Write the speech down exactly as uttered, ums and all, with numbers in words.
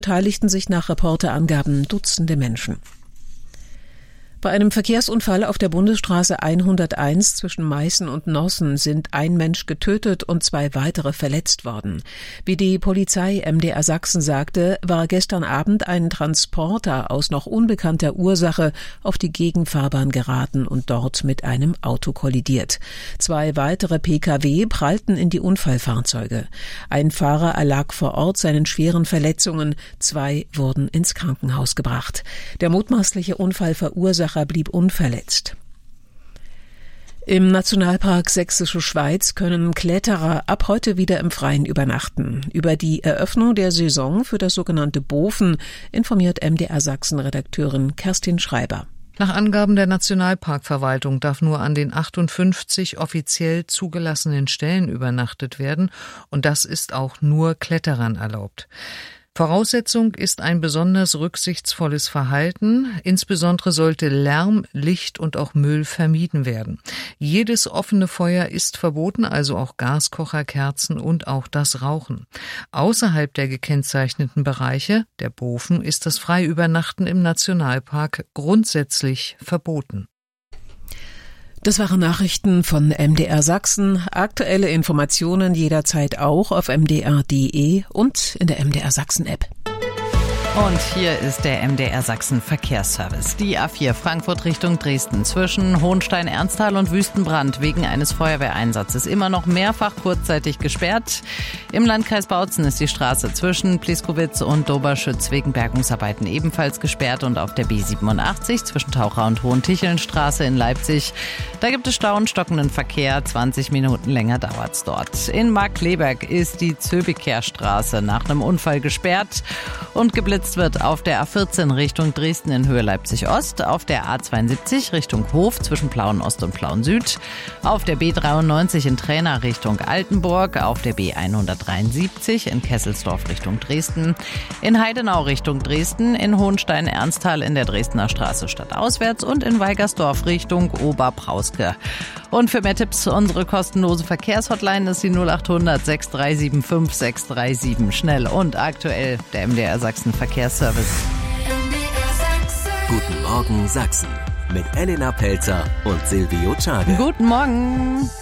beteiligten sich nach Reporterangaben Dutzende Menschen. Bei einem Verkehrsunfall auf der Bundesstraße hunderteins zwischen Meißen und Nossen sind ein Mensch getötet und zwei weitere verletzt worden. Wie die Polizei M D R Sachsen sagte, war gestern Abend ein Transporter aus noch unbekannter Ursache auf die Gegenfahrbahn geraten und dort mit einem Auto kollidiert. Zwei weitere P K W prallten in die Unfallfahrzeuge. Ein Fahrer erlag vor Ort seinen schweren Verletzungen, zwei wurden ins Krankenhaus gebracht. Der mutmaßliche Unfallverursacher blieb unverletzt. Im Nationalpark Sächsische Schweiz können Kletterer ab heute wieder im Freien übernachten. Über die Eröffnung der Saison für das sogenannte Bofen informiert M D R Sachsen-Redakteurin Kerstin Schreiber. Nach Angaben der Nationalparkverwaltung darf nur an den achtundfünfzig offiziell zugelassenen Stellen übernachtet werden, und das ist auch nur Kletterern erlaubt. Voraussetzung ist ein besonders rücksichtsvolles Verhalten. Insbesondere sollte Lärm, Licht und auch Müll vermieden werden. Jedes offene Feuer ist verboten, also auch Gaskocher, Kerzen und auch das Rauchen. Außerhalb der gekennzeichneten Bereiche, der Bofen, ist das Freiübernachten im Nationalpark grundsätzlich verboten. Das waren Nachrichten von M D R Sachsen. Aktuelle Informationen jederzeit auch auf m d r punkt d e und in der M D R Sachsen App. Und hier ist der M D R Sachsen Verkehrsservice. Die A vier Frankfurt Richtung Dresden zwischen Hohenstein-Ernsthal und Wüstenbrand wegen eines Feuerwehreinsatzes immer noch mehrfach kurzzeitig gesperrt. Im Landkreis Bautzen ist die Straße zwischen Pliskowitz und Doberschütz wegen Bergungsarbeiten ebenfalls gesperrt, und auf der B siebenundachtzig zwischen Taucher und Hohentichelnstraße in Leipzig, da gibt es Stau und stockenden Verkehr. zwanzig Minuten länger dauert's dort. In Markkleeberg ist die Zöbikerstraße nach einem Unfall gesperrt und geblitzt wird auf der A vierzehn Richtung Dresden in Höhe Leipzig-Ost, auf der A zweiundsiebzig Richtung Hof zwischen Plauen-Ost und Plauen-Süd, auf der B dreiundneunzig in Trainer Richtung Altenburg, auf der B hundertdreiundsiebzig in Kesselsdorf Richtung Dresden, in Heidenau Richtung Dresden, in Hohenstein-Ernsthal in der Dresdner Straße stadtauswärts und in Weigersdorf Richtung Oberbrauske. Und für mehr Tipps unsere kostenlose Verkehrshotline ist die null achthundert sechs drei sieben fünf sechs drei sieben. Schnell und aktuell der M D R Sachsen Verkehrsservice. Guten Morgen Sachsen mit Elena Pelzer und Silvio Czade. Guten Morgen.